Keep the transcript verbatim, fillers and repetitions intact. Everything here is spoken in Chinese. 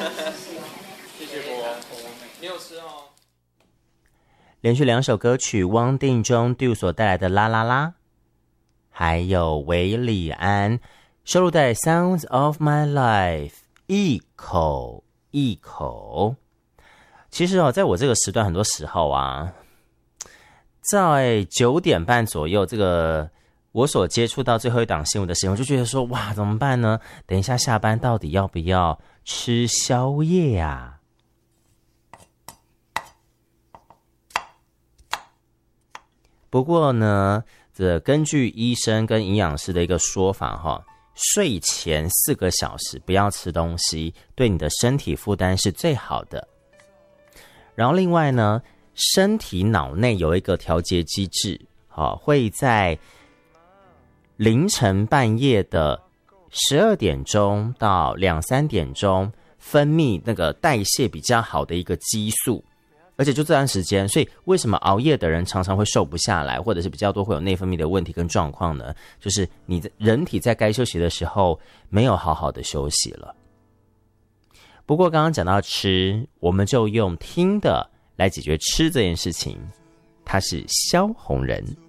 谢谢波，没有吃哦。 连续两首歌曲，汪定中 Do 所带来的啦啦啦，还有韦礼安收录在 Sounds of My Life 一口一口。其实哦，在我这个时段很多时候啊，在九点半左右，这个我所接触到最后一档新闻的时间，我就觉得说，哇，怎么办呢？等一下下班到底要不要吃宵夜啊？不过呢，这根据医生跟营养师的一个说法哈，睡前四个小时不要吃东西，对你的身体负担是最好的。然后另外呢，身体脑内有一个调节机制，好，会在凌晨半夜的十二点钟到两三点钟分泌那个代谢比较好的一个激素。而且就这段时间，所以为什么熬夜的人常常会瘦不下来，或者是比较多会有内分泌的问题跟状况呢？就是你的人体在该休息的时候没有好好的休息了。不过刚刚讲到吃，我们就用听的来解决吃这件事情，他是萧红人。